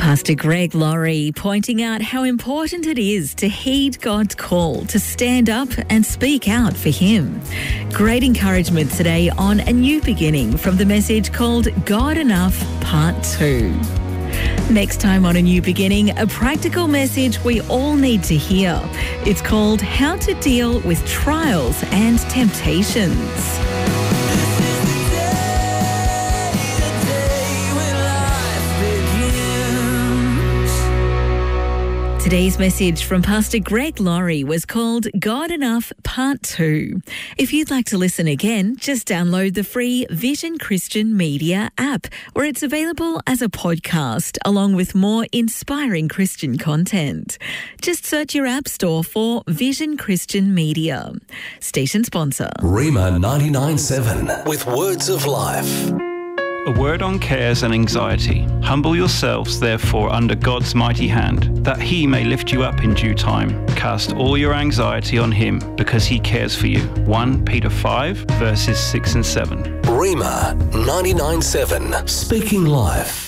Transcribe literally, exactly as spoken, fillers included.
Pastor Greg Laurie pointing out how important it is to heed God's call to stand up and speak out for Him. Great encouragement today on A New Beginning from the message called God Enough Part two. Next time on A New Beginning, a practical message we all need to hear. It's called How to Deal with Trials and Temptations. Today's message from Pastor Greg Laurie was called God Enough Part two. If you'd like to listen again, just download the free Vision Christian Media app, where it's available as a podcast along with more inspiring Christian content. Just search your app store for Vision Christian Media. Station sponsor. Rhema ninety-nine point seven with words of life. A word on cares and anxiety. Humble yourselves, therefore, under God's mighty hand, that He may lift you up in due time. Cast all your anxiety on Him, because He cares for you. First Peter five, verses six and seven. Rhema ninety-nine point seven, speaking life.